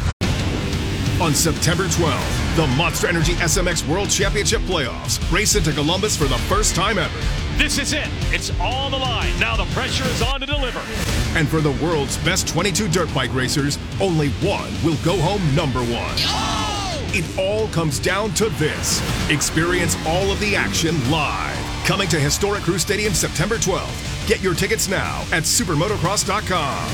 On September 12th, the Monster Energy SMX World Championship Playoffs race into Columbus for the first time ever. This is it. It's all on the line. Now the pressure is on to deliver. And for the world's best 22 dirt bike racers, only one will go home number one. It all comes down to this. Experience all of the action live. Coming to Historic Crew Stadium September 12th. Get your tickets now at supermotocross.com.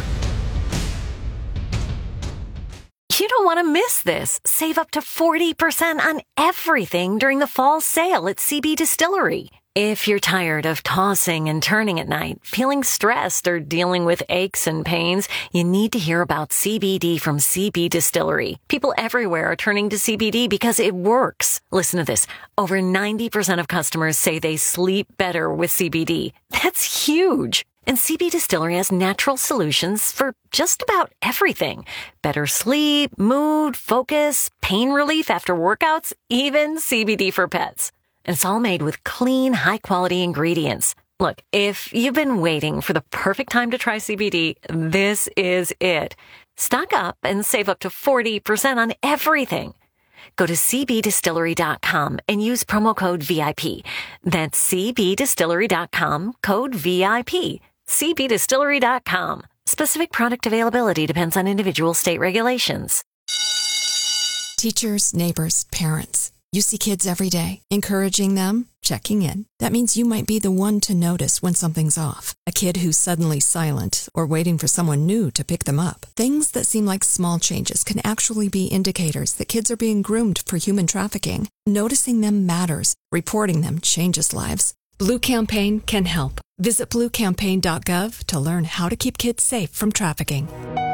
You don't want to miss this. Save up to 40% on everything during the fall sale at CB Distillery. If you're tired of tossing and turning at night, feeling stressed, or dealing with aches and pains, you need to hear about CBD from CB Distillery. People everywhere are turning to CBD because it works. Listen to this. Over 90% of customers say they sleep better with CBD. That's huge. And CB Distillery has natural solutions for just about everything. Better sleep, mood, focus, pain relief after workouts, even CBD for pets. And it's all made with clean, high-quality ingredients. Look, if you've been waiting for the perfect time to try CBD, this is it. Stock up and save up to 40% on everything. Go to cbdistillery.com and use promo code VIP. That's cbdistillery.com, code VIP. cbdistillery.com. Specific product availability depends on individual state regulations. Teachers, neighbors, parents. You see kids every day, encouraging them, checking in. That means you might be the one to notice when something's off. A kid who's suddenly silent or waiting for someone new to pick them up. Things that seem like small changes can actually be indicators that kids are being groomed for human trafficking. Noticing them matters. Reporting them changes lives. Blue Campaign can help. Visit bluecampaign.gov to learn how to keep kids safe from trafficking.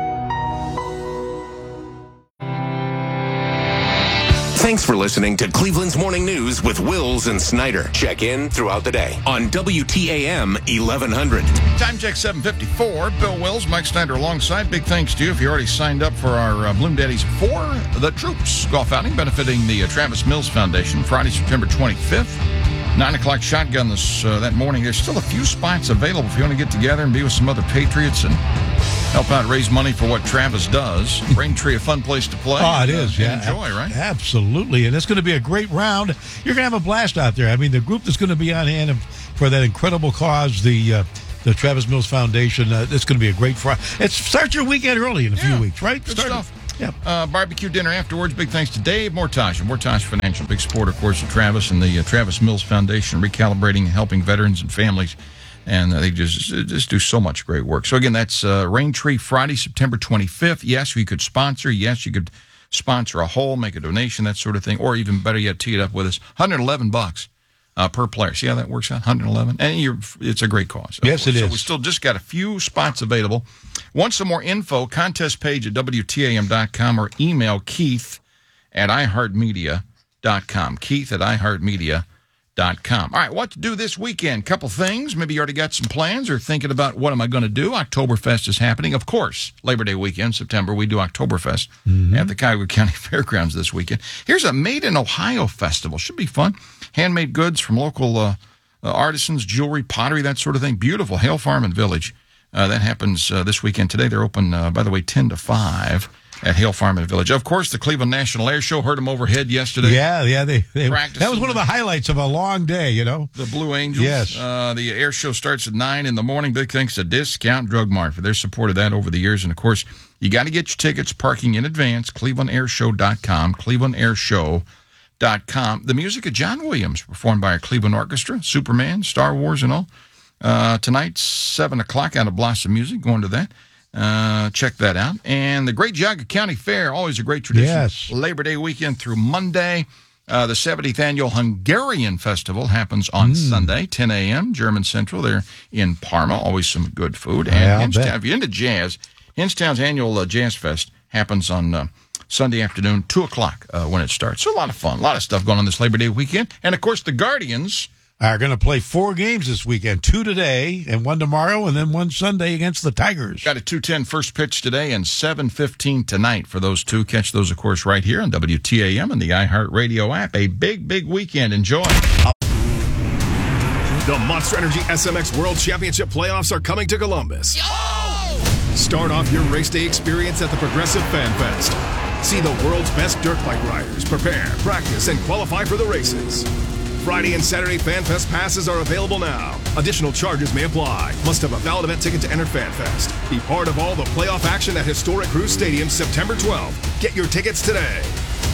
Thanks for listening to Cleveland's Morning News with Wills and Snyder. Check in throughout the day on WTAM 1100. Time check 7:54. Bill Wills, Mike Snyder alongside. Big thanks to you if you already signed up for our Bloom Daddies for the Troops golf outing benefiting the Travis Mills Foundation Friday, September 25th. 9 o'clock shotgun that morning. There's still a few spots available if you want to get together and be with some other Patriots and help out raise money for what Travis does. Braintree, a fun place to play. Oh, it is, yeah. Enjoy, right? Absolutely. And it's going to be a great round. You're going to have a blast out there. I mean, the group that's going to be on hand for that incredible cause, the Travis Mills Foundation, it's going to be a great Friday. Start your weekend early in a few weeks, right? Good stuff. Yep. Barbecue dinner afterwards. Big thanks to Dave Mortage of Mortage Financial. Big supporter, of course, of Travis and the Travis Mills Foundation, recalibrating and helping veterans and families. And they just do so much great work. So, again, that's Raintree, Friday, September 25th. Yes, you could sponsor. Yes, you could sponsor a hole, make a donation, that sort of thing. Or even better yet, tee it up with us. $111 per player. See how that works out? $111. And it's a great cause. Yes, it is. So we still just got a few spots available. Want some more info, contest page at WTAM.com or email Keith at iHeartMedia.com. Keith at iHeartMedia.com. All right, what to do this weekend? Couple things. Maybe you already got some plans or thinking about what am I going to do. Oktoberfest is happening. Of course, Labor Day weekend, September, we do Oktoberfest at the Cuyahoga County Fairgrounds this weekend. Here's a Made in Ohio festival. Should be fun. Handmade goods from local artisans, jewelry, pottery, that sort of thing. Beautiful. Hale Farm and Village. That happens this weekend. Today they're open, by the way, 10 to 5. At Hale Farm and Village. Of course, the Cleveland National Air Show. Heard them overhead yesterday. Yeah. They practiced. That was one of the highlights of a long day, you know. The Blue Angels. Yes. The air show starts at 9 in the morning. Big thanks to Discount Drug Mart for their support of that over the years. And, of course, you got to get your tickets, parking in advance, clevelandairshow.com, clevelandairshow.com. The music of John Williams, performed by our Cleveland Orchestra, Superman, Star Wars, and all. Tonight, 7 o'clock out of Blossom Music, going to that. Check that out. And the Great Geauga County Fair, always a great tradition. Yes. Labor Day weekend through Monday. The 70th Annual Hungarian Festival happens on Sunday, 10 a.m., German Central. They're in Parma. Always some good food. And Hinstown, if you're into jazz, Hinstown's annual Jazz Fest happens on Sunday afternoon, 2 o'clock when it starts. So a lot of fun, a lot of stuff going on this Labor Day weekend. And, of course, the Guardians are going to play 4 games this weekend, 2 today and 1 tomorrow, and then 1 Sunday against the Tigers. Got a 2:10 first pitch today and 7:15 tonight for those two. Catch those, of course, right here on WTAM and the iHeartRadio app. A big, big weekend. Enjoy. The Monster Energy SMX World Championship playoffs are coming to Columbus. Start off your race day experience at the Progressive Fan Fest. See the world's best dirt bike riders prepare, practice, and qualify for the races. Friday and Saturday Fan Fest passes are available now. Additional charges may apply. Must have a valid event ticket to enter Fan Fest. Be part of all the playoff action at historic Cruise Stadium September 12th. Get your tickets today.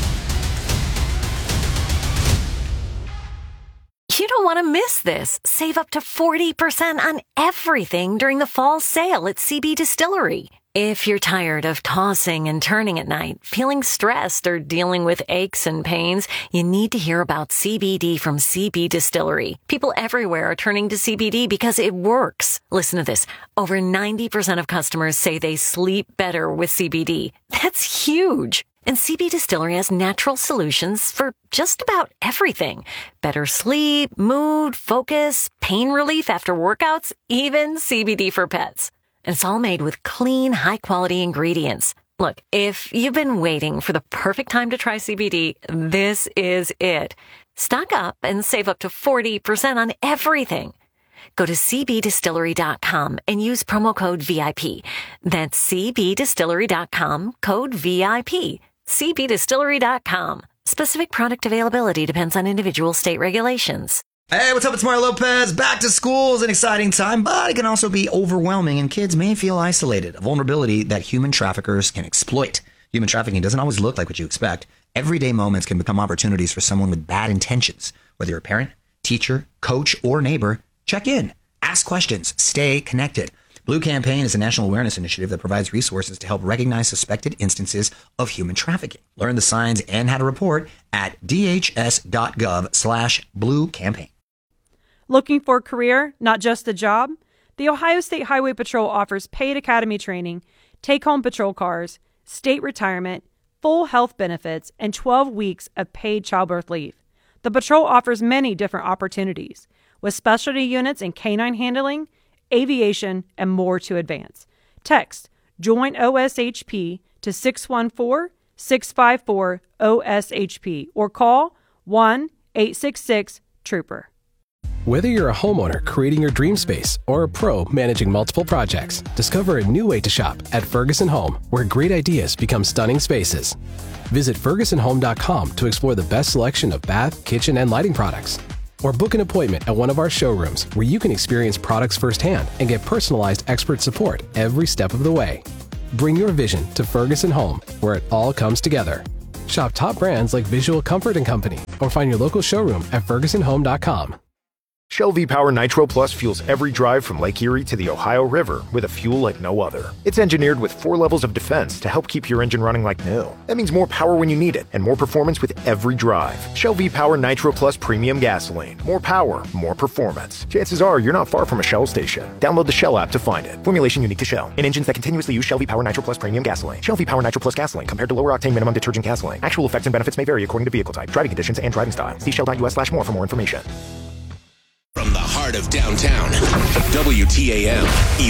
You don't want to miss this. Save up to 40% on everything during the fall sale at CB Distillery. If you're tired of tossing and turning at night, feeling stressed, or dealing with aches and pains, you need to hear about CBD from CB Distillery. People everywhere are turning to CBD because it works. Listen to this. Over 90% of customers say they sleep better with CBD. That's huge. And CB Distillery has natural solutions for just about everything. Better sleep, mood, focus, pain relief after workouts, even CBD for pets. And it's all made with clean, high-quality ingredients. Look, if you've been waiting for the perfect time to try CBD, this is it. Stock up and save up to 40% on everything. Go to cbdistillery.com and use promo code VIP. That's cbdistillery.com, code VIP. cbdistillery.com. Specific product availability depends on individual state regulations. Hey, what's up? It's Mario Lopez. Back to school is an exciting time, but it can also be overwhelming, and kids may feel isolated, a vulnerability that human traffickers can exploit. Human trafficking doesn't always look like what you expect, Everyday moments can become opportunities for someone with bad intentions. Whether you're a parent, teacher, coach, or neighbor, check in, ask questions, stay connected. Blue Campaign is a national awareness initiative that provides resources to help recognize suspected instances of human trafficking. Learn the signs and how to report at dhs.gov/Blue Campaign. Looking for a career, not just a job? The Ohio State Highway Patrol offers paid academy training, take-home patrol cars, state retirement, full health benefits, and 12 weeks of paid childbirth leave. The patrol offers many different opportunities, with specialty units in canine handling, aviation, and more to advance. Text JOIN OSHP to 614-654-OSHP or call 1-866-TROOPER. Whether you're a homeowner creating your dream space or a pro managing multiple projects, discover a new way to shop at Ferguson Home, where great ideas become stunning spaces. Visit FergusonHome.com to explore the best selection of bath, kitchen, and lighting products. Or book an appointment at one of our showrooms where you can experience products firsthand and get personalized expert support every step of the way. Bring your vision to Ferguson Home, where it all comes together. Shop top brands like Visual Comfort & Company or find your local showroom at FergusonHome.com. Shell V-Power Nitro Plus fuels every drive from Lake Erie to the Ohio River with a fuel like no other. It's engineered with 4 levels of defense to help keep your engine running like new. That means more power when you need it and more performance with every drive. Shell V-Power Nitro Plus Premium Gasoline. More power, more performance. Chances are you're not far from a Shell station. Download the Shell app to find it. Formulation unique to Shell. In engines that continuously use Shell V-Power Nitro Plus Premium Gasoline. Shell V-Power Nitro Plus Gasoline compared to lower octane minimum detergent gasoline. Actual effects and benefits may vary according to vehicle type, driving conditions, and driving style. See shell.us/more for more information. From the heart of downtown, WTAM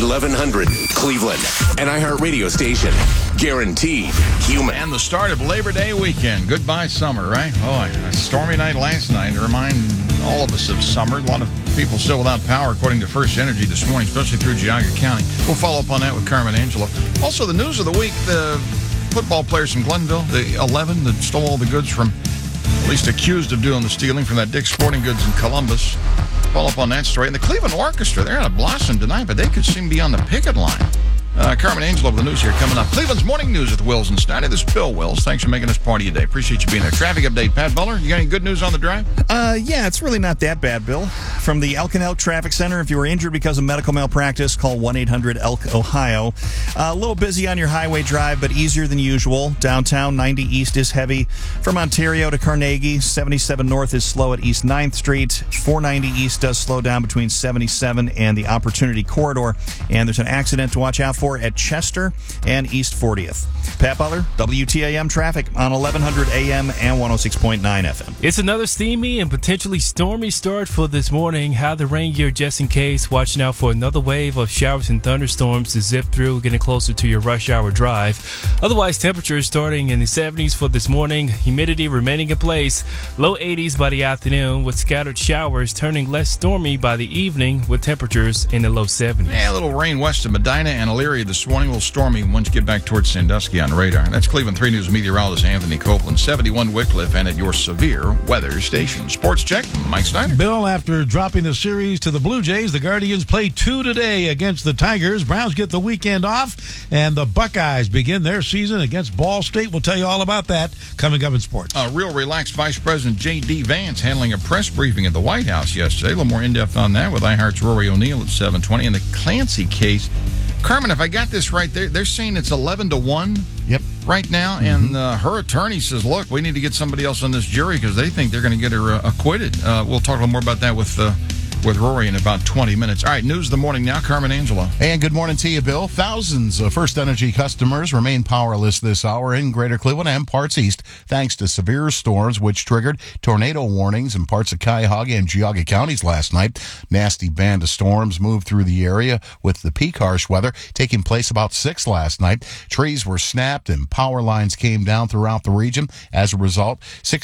1100 Cleveland, an iHeart radio station, guaranteed human. And the start of Labor Day weekend. Goodbye summer, right? Oh, a stormy night last night to remind all of us of summer. A lot of people still without power, according to First Energy this morning, especially through Geauga County. We'll follow up on that with Carmen Angelo. Also, the news of the week, the football players from Glenville, the 11 that stole all the goods from, at least accused of doing the stealing from that Dick's Sporting Goods in Columbus. Follow up on that story. And the Cleveland Orchestra, they're at a blossom tonight, but they could seem to be on the picket line. Carmen Angelo with the news here coming up. Cleveland's Morning News with Wills and Steiny. This is Bill Wills. Thanks for making us part of your day. Appreciate you being there. Traffic update, Pat Butler. You got any good news on the drive? Yeah, it's really not that bad, Bill. From the Elk Traffic Center, if you were injured because of medical malpractice, call 1-800-ELK-OHIO. A little busy on your highway drive, but easier than usual. Downtown, 90 East is heavy. From Ontario to Carnegie, 77 North is slow at East 9th Street. 490 East does slow down between 77 and the Opportunity Corridor. And there's an accident to watch out for at Chester and East 40th. Pat Butler, WTAM traffic on 1100 AM and 106.9 FM. It's another steamy and potentially stormy start for this morning. Have the rain gear just in case. Watching out for another wave of showers and thunderstorms to zip through, getting closer to your rush hour drive. Otherwise, temperatures starting in the 70s for this morning. Humidity remaining in place. Low 80s by the afternoon with scattered showers turning less stormy by the evening with temperatures in the low 70s. Yeah, a little rain west of Medina and Elyria this morning. A little stormy once you get back towards Sandusky on radar. That's Cleveland 3 News meteorologist Anthony Copeland, 71 Wycliffe, and at your severe weather station. Sports Check, Mike Steiner. Bill, after dropping the series to the Blue Jays, the Guardians play 2 today against the Tigers. Browns get the weekend off, and the Buckeyes begin their season against Ball State. We'll tell you all about that coming up in sports. Real relaxed Vice President J.D. Vance handling a press briefing at the White House yesterday. A little more in-depth on that with iHeart's Rory O'Neill at 7:20. And the Clancy case, Carmen, if I got this right, they're saying it's 11-1 right now, and her attorney says, look, we need to get somebody else on this jury because they think they're going to get her acquitted. We'll talk a little more about that with Rory in about 20 minutes. All right, news of the morning now, Carmen Angelo. And good morning to you, Bill. Thousands of First Energy customers remain powerless this hour in Greater Cleveland and parts east, thanks to severe storms which triggered tornado warnings in parts of Cuyahoga and Geauga counties last night. Nasty band of storms moved through the area, with the peak harsh weather taking place about 6 last night. Trees were snapped and power lines came down throughout the region. As a result,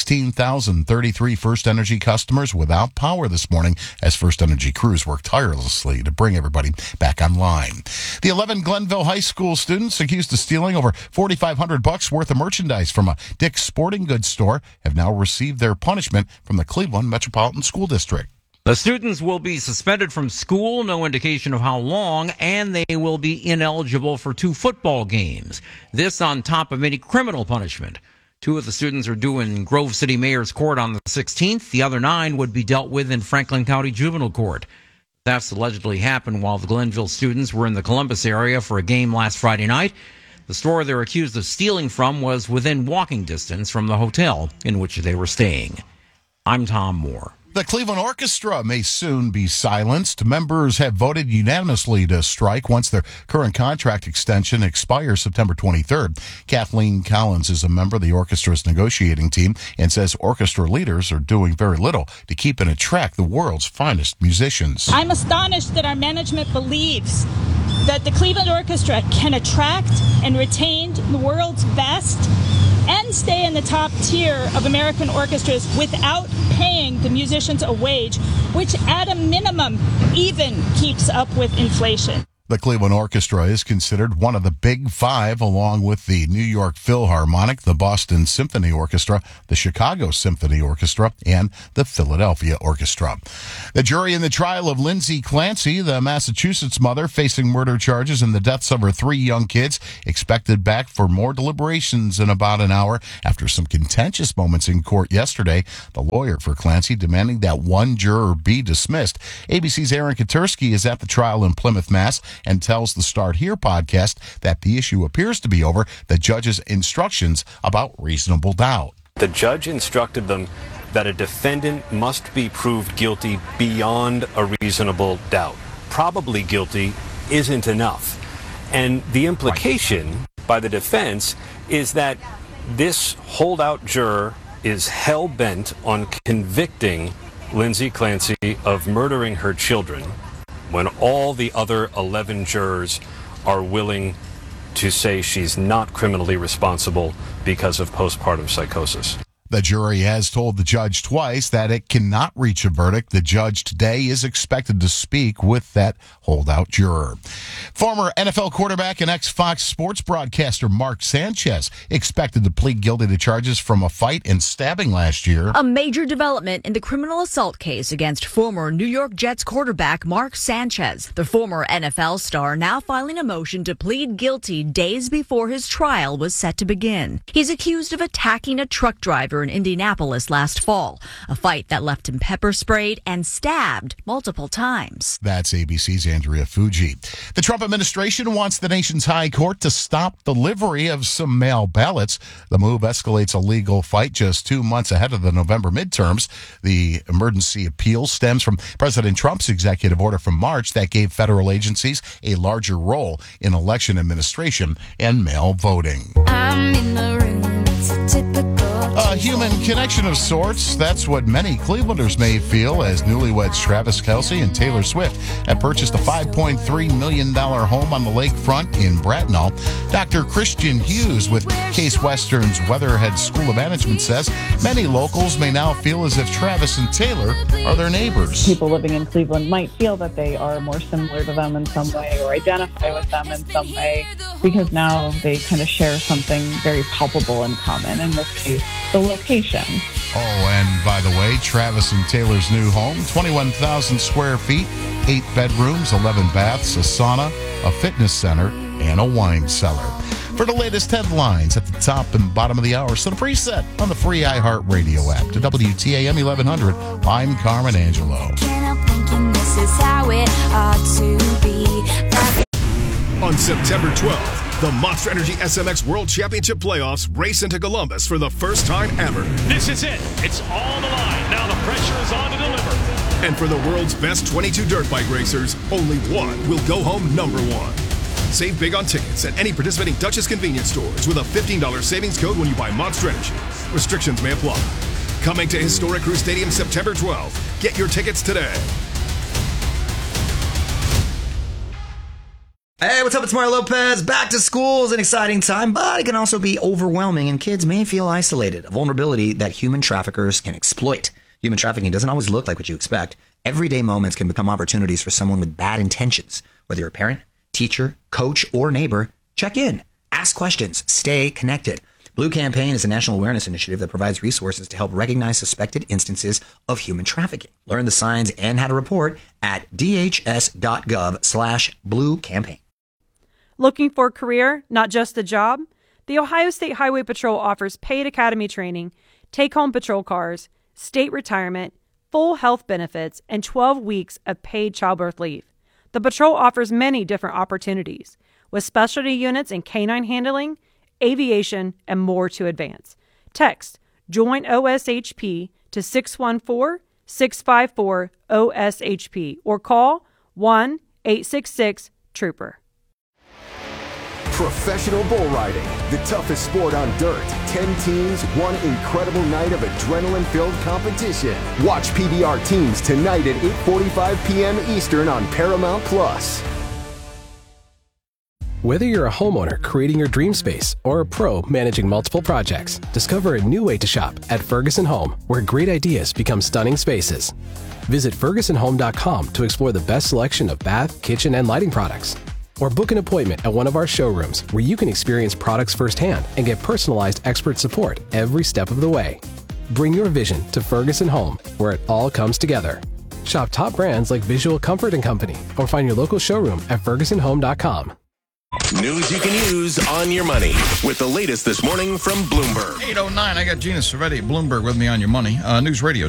16,033 First Energy customers without power this morning as First Energy crews worked tirelessly to bring everybody back online. The 11 Glenville High School students accused of stealing over $4,500 worth of merchandise from a Dick's Sporting Goods store have now received their punishment from the Cleveland Metropolitan School District. The students will be suspended from school, no indication of how long, and they will be ineligible for 2 football games. This on top of any criminal punishment. 2 of the students are due in Grove City Mayor's Court on the 16th. The other 9 would be dealt with in Franklin County Juvenile Court. Thefts allegedly happened while the Glenville students were in the Columbus area for a game last Friday night. The store they're accused of stealing from was within walking distance from the hotel in which they were staying. I'm Tom Moore. The Cleveland Orchestra may soon be silenced. Members have voted unanimously to strike once their current contract extension expires September 23rd. Kathleen Collins is a member of the orchestra's negotiating team and says orchestra leaders are doing very little to keep and attract the world's finest musicians. I'm astonished that our management believes that the Cleveland Orchestra can attract and retain the world's best and stay in the top tier of American orchestras without paying the musicians a wage, which at a minimum even keeps up with inflation. The Cleveland Orchestra is considered one of the Big Five, along with the New York Philharmonic, the Boston Symphony Orchestra, the Chicago Symphony Orchestra, and the Philadelphia Orchestra. The jury in the trial of Lindsay Clancy, the Massachusetts mother facing murder charges in the deaths of her 3 young kids, expected back for more deliberations in about an hour after some contentious moments in court yesterday. The lawyer for Clancy demanding that one juror be dismissed. ABC's Aaron Katersky is at the trial in Plymouth, Mass., and tells the Start Here podcast that the issue appears to be over the judge's instructions about reasonable doubt. The judge instructed them that a defendant must be proved guilty beyond a reasonable doubt. Probably guilty isn't enough. And the implication by the defense is that this holdout juror is hell-bent on convicting Lindsay Clancy of murdering her children, when all the other 11 jurors are willing to say she's not criminally responsible because of postpartum psychosis. The jury has told the judge twice that it cannot reach a verdict. The judge today is expected to speak with that holdout juror. Former NFL quarterback and ex-Fox Sports broadcaster Mark Sanchez expected to plead guilty to charges from a fight and stabbing last year. A major development in the criminal assault case against former New York Jets quarterback Mark Sanchez. The former NFL star now filing a motion to plead guilty days before his trial was set to begin. He's accused of attacking a truck driver in Indianapolis last fall, a fight that left him pepper sprayed and stabbed multiple times. That's ABC's Andrea Fuji. The Trump administration wants the nation's high court to stop delivery of some mail ballots. The move escalates a legal fight just 2 months ahead of the November midterms. The emergency appeal stems from President Trump's executive order from March that gave federal agencies a larger role in election administration and mail voting. I'm in the room, it's a typical A human connection of sorts. That's what many Clevelanders may feel as newlyweds Travis Kelce and Taylor Swift have purchased a $5.3 million home on the lakefront in Bracknell. Dr. Christian Hughes with Case Western's Weatherhead School of Management says many locals may now feel as if Travis and Taylor are their neighbors. People living in Cleveland might feel that they are more similar to them in some way or identify with them in some way because now they kind of share something very palpable in common, in this case, the location. Oh, and by the way, Travis and Taylor's new home, 21,000 square feet, 8 bedrooms, 11 baths, a sauna, a fitness center, and a wine cellar. For the latest headlines at the top and bottom of the hour, set a preset on the free iHeartRadio app. To WTAM 1100, I'm Carmen Angelo. This is how it ought to be. On September 12th, the Monster Energy SMX World Championship Playoffs race into Columbus for the first time ever. This is it. It's all on the line. Now the pressure is on to deliver. And for the world's best 22 dirt bike racers, only one will go home number one. Save big on tickets at any participating Dutchess convenience stores with a $15 savings code when you buy Monster Energy. Restrictions may apply. Coming to Historic Crew Stadium September 12th. Get your tickets today. Hey, what's up? It's Mario Lopez. Back to school is an exciting time, but it can also be overwhelming, and kids may feel isolated, a vulnerability that human traffickers can exploit. Human trafficking doesn't always look like what you expect. Everyday moments can become opportunities for someone with bad intentions. Whether you're a parent, teacher, coach, or neighbor, check in, ask questions, stay connected. Blue Campaign is a national awareness initiative that provides resources to help recognize suspected instances of human trafficking. Learn the signs and how to report at dhs.gov/Blue Campaign. Looking for a career, not just a job? The Ohio State Highway Patrol offers paid academy training, take-home patrol cars, state retirement, full health benefits, and 12 weeks of paid childbirth leave. The patrol offers many different opportunities, with specialty units in canine handling, aviation, and more to advance. Text Join OSHP to 614-654-OSHP or call 1-866-TROOPER. Professional bull riding, the toughest sport on dirt. 10 teams, one incredible night of adrenaline-filled competition. Watch PBR teams tonight at 8:45 p.m. Eastern on Paramount+. Whether you're a homeowner creating your dream space or a pro managing multiple projects, discover a new way to shop at Ferguson Home, where great ideas become stunning spaces. Visit FergusonHome.com to explore the best selection of bath, kitchen, and lighting products. Or book an appointment at one of our showrooms where you can experience products firsthand and get personalized expert support every step of the way. Bring your vision to Ferguson Home, where it all comes together. Shop top brands like Visual Comfort & Company or find your local showroom at FergusonHome.com. News you can use on your money with the latest this morning from Bloomberg. 8:09. I got Gina Cervetti at Bloomberg with me on your money. News Radio